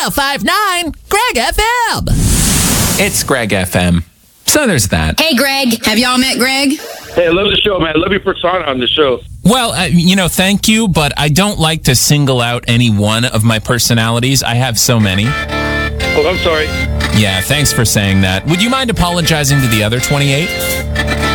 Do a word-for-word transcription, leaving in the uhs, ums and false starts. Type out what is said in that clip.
oh five nine Greg F M. It's Greg F M. So there's that. Hey, Greg. Have y'all met Greg? Hey, I love the show, man. I love your persona on the show. Well, uh, you know, thank you, but I don't like to single out any one of my personalities. I have so many. Oh, I'm sorry. Yeah, thanks for saying that. Would you mind apologizing to the other twenty-eight?